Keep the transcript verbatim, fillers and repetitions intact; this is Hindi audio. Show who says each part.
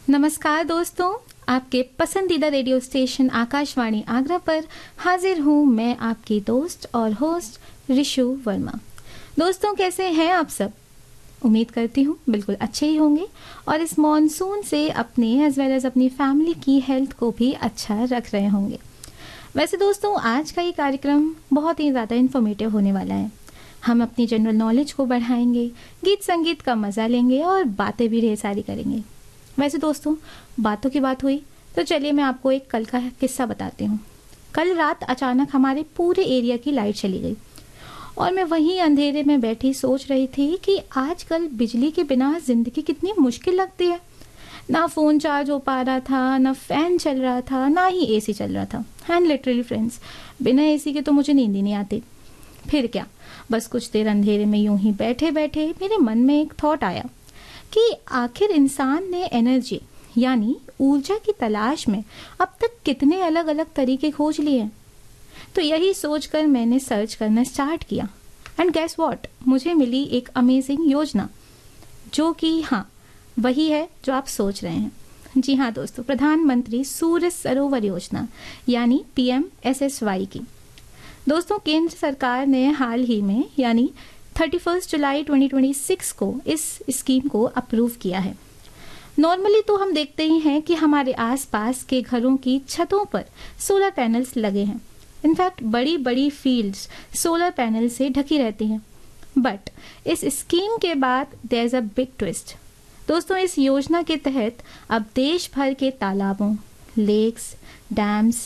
Speaker 1: नमस्कार दोस्तों, आपके पसंदीदा रेडियो स्टेशन आकाशवाणी आगरा पर हाजिर हूँ मैं आपकी दोस्त और होस्ट ऋषु वर्मा। दोस्तों, कैसे हैं आप सब? उम्मीद करती हूँ बिल्कुल अच्छे ही होंगे और इस मॉनसून से अपने एज वेल एज अपनी फैमिली की हेल्थ को भी अच्छा रख रहे होंगे। वैसे दोस्तों, आज का ये कार्यक्रम बहुत ही ज़्यादा इन्फॉर्मेटिव होने वाला है। हम अपनी जनरल नॉलेज को बढ़ाएंगे, गीत संगीत का मज़ा लेंगे और बातें भी ढेर सारी करेंगे। वैसे दोस्तों, बातों की बात हुई तो चलिए मैं आपको एक कल का किस्सा बताती हूँ। कल रात अचानक हमारे पूरे एरिया की लाइट चली गई और मैं वहीं अंधेरे में बैठी सोच रही थी कि आजकल बिजली के बिना ज़िंदगी कितनी मुश्किल लगती है। ना फ़ोन चार्ज हो पा रहा था, ना फ़ैन चल रहा था, ना ही एसी चल रहा था। एंड लिटरली फ्रेंड्स, बिना एसी के तो मुझे नींद ही नहीं आती। फिर क्या, बस कुछ देर अंधेरे में यूं ही बैठे बैठे मेरे मन में एक थॉट आया कि आखिर इंसान ने एनर्जी यानी ऊर्जा की तलाश में अब तक कितने अलग अलग तरीके खोज लिए। तो यही सोचकर मैंने सर्च करना स्टार्ट किया एंड गेस व्हाट, मुझे मिली एक अमेजिंग योजना, जो कि हाँ वही है जो आप सोच रहे हैं। जी हाँ दोस्तों, प्रधानमंत्री सूर्य सरोवर योजना यानी P M S S Y की। दोस्तों, केंद्र सरकार ने हाल ही में यानी इकतीस जुलाई दो हज़ार छब्बीस को इस स्कीम को अप्रूव किया है। नॉर्मली तो हम देखते ही हैं कि हमारे आसपास के घरों की छतों पर सोलर पैनल्स लगे हैं। इनफैक्ट बड़ी बड़ी फील्ड्स सोलर पैनल से ढकी रहती हैं। बट इस स्कीम के बाद there is a big twist. दोस्तों, इस योजना के तहत अब देश भर के तालाबों, लेक्स, डैम्स,